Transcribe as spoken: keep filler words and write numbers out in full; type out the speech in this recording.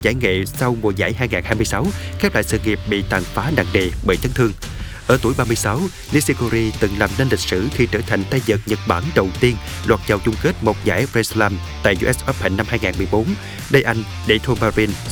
giải nghệ sau mùa giải hai không hai sáu, khép lại sự nghiệp bị tàn phá nặng nề bởi chấn thương. Ở tuổi ba mươi sáu, Nishikori từng làm nên lịch sử khi trở thành tay vợt Nhật Bản đầu tiên lọt vào chung kết một giải Grand Slam tại u ét Open năm hai không một bốn, đây anh để thua Marin